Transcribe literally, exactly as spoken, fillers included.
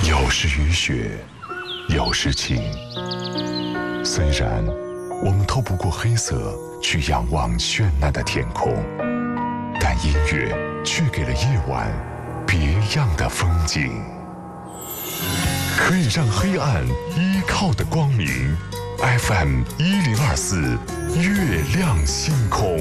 有时雨雪，有时晴。虽然我们透不过黑色去仰望绚烂的天空，但音乐却给了夜晚别样的风景。可以让黑暗依靠的光明 ，F M 一零二四，月亮星空。